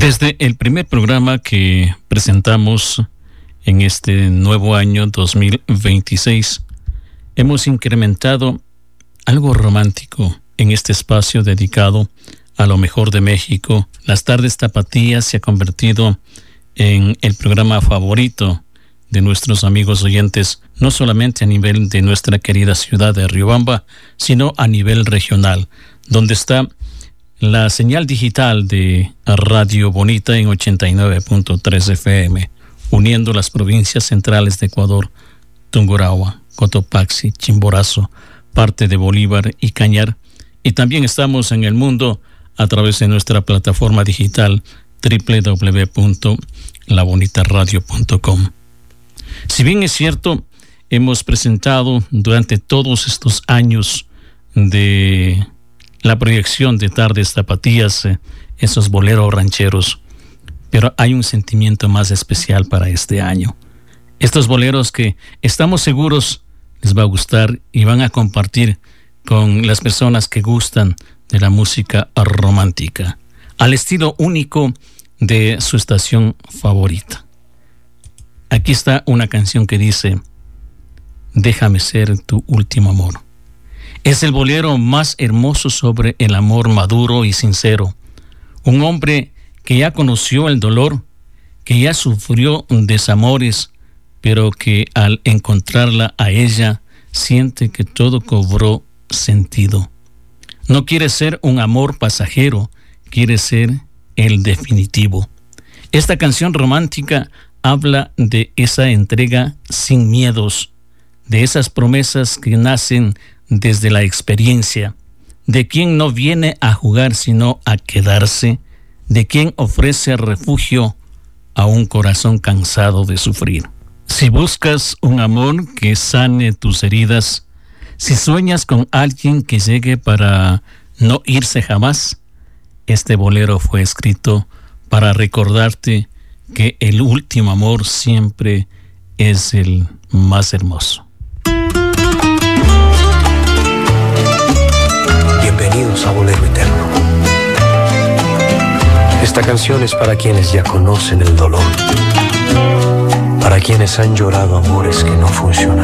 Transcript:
Desde el primer programa que presentamos en este nuevo año 2026, hemos incrementado algo romántico en este espacio dedicado a lo mejor de México. Las tardes tapatías se ha convertido en el programa favorito de nuestros amigos oyentes, no solamente a nivel de nuestra querida ciudad de Riobamba, sino a nivel regional, donde está la señal digital de Radio Bonita en 89.3 FM, uniendo las provincias centrales de Ecuador, Tungurahua, Cotopaxi, Chimborazo, parte de Bolívar y Cañar. Y también estamos en el mundo a través de nuestra plataforma digital www.labonitaradio.com. Si bien es cierto, hemos presentado durante todos estos años de la proyección de Tardes Tapatías, esos boleros rancheros, pero hay un sentimiento más especial para este año. Estos boleros que estamos seguros les va a gustar y van a compartir con las personas que gustan de la música romántica, al estilo único de su estación favorita. Aquí está una canción que dice: déjame ser tu último amor. Es el bolero más hermoso sobre el amor maduro y sincero. Un hombre que ya conoció el dolor, que ya sufrió desamores, pero que al encontrarla a ella siente que todo cobró sentido. No quiere ser un amor pasajero, quiere ser el definitivo. Esta canción romántica habla de esa entrega sin miedos, de esas promesas que nacen desde la experiencia, de quien no viene a jugar sino a quedarse, de quien ofrece refugio a un corazón cansado de sufrir. Si buscas un amor que sane tus heridas, si sueñas con alguien que llegue para no irse jamás, este bolero fue escrito para recordarte que el último amor siempre es el más hermoso. Bienvenidos a Bolero Eterno. Esta canción es para quienes ya conocen el dolor, para quienes han llorado amores que no funcionan.